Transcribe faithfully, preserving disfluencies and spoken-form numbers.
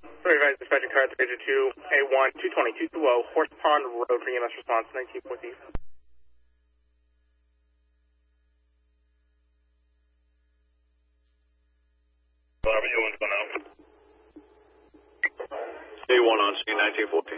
Sorry, guys, dispatching car three two A one two twenty two two zero Horse Pond Road for E M S response nineteen fourth East. A one on scene nineteen fourteen.